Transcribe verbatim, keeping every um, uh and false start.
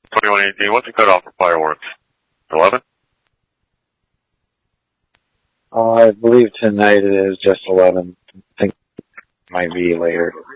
twenty-one eighteen, what's the cutoff for fireworks? eleven? Uh, I believe tonight it is just eleven. I think it might be later.